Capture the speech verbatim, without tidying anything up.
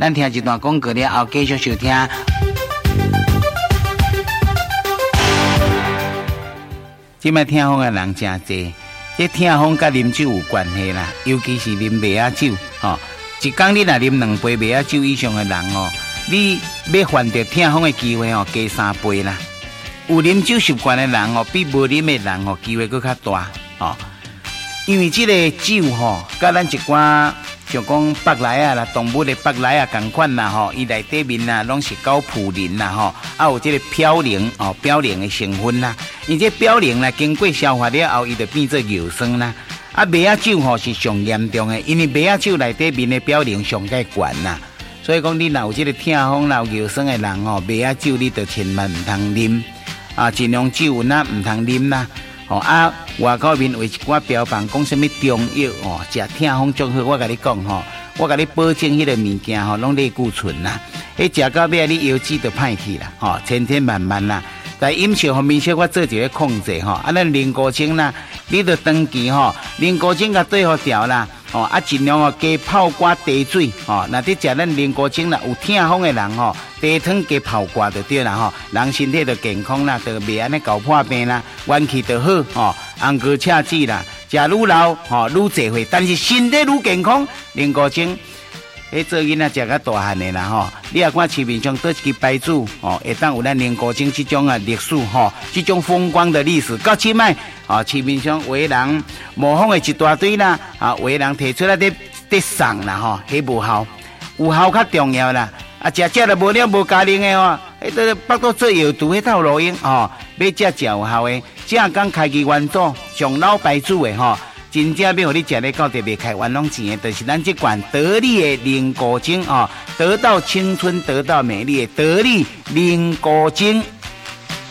咱听一段广告了后，继续收听。即摆听风的人真多，这听风甲啉酒有关系啦，尤其是啉麦仔酒，吼、哦，一工你若啉两杯麦仔酒以上的人哦，你要犯着听风的机会哦，加三倍啦。有啉酒习惯的人哦，比无啉的人哦，机会佫较大哦。因为这个酒吼，甲咱一寡像讲北来啊啦，动物的北来啊同款啦吼，伊内底面啊拢是高普林啦吼，啊有这个嘌呤哦，嘌呤的成分啦。因这嘌呤啦，经过消化了后，伊就变做尿酸啦。啊，麦仔酒吼是上严重的，因为麦仔酒内底面的嘌呤上介悬啦。所以讲，你若有这个痛风、有尿酸的人吼，麦仔酒你就千万唔通啉啊，尽量酒呐唔通啉啦。哦啊，外口面有一寡标榜讲什么中药哦，食痛风足好，我甲你讲吼，我甲你保证迄个物件吼，拢类固醇啦，迄食到尾你腰肌就歹去啦，吼、哦，千千万万啦。在饮食方面，小可做一个控制吼，啊，咱零高精啦，你着长期吼，零高精甲对好调啦，哦啊，尽量哦加泡挂茶水，吼，那你食咱零高精啦，有痛风的人吼，茶汤加泡挂就对啦吼，人身体就健康啦，就袂安尼搞破病啦，元气就好，吼，红高赤子啦，食愈老吼愈济岁，但是身体愈健康，零高精。迄做囡仔食较大汉的啦吼，你也看市面上倒一支牌子哦，会当有咱零高精这种啊历史吼，这种风光的历史，到即摆哦，市面上有的人模仿的一大堆啦，啊，有的人提出来得得送啦吼，迄无效，有效较重要啦。啊，食食了无了无加零的哦，迄个腹肚做药毒迄套路用哦，要食食有效的，正讲开基元祖上老牌子的吼。真正要互你食咧到底袂开冤枉钱的，就是咱这款得力的零高精哦，得到青春，得到美丽的得力零高精。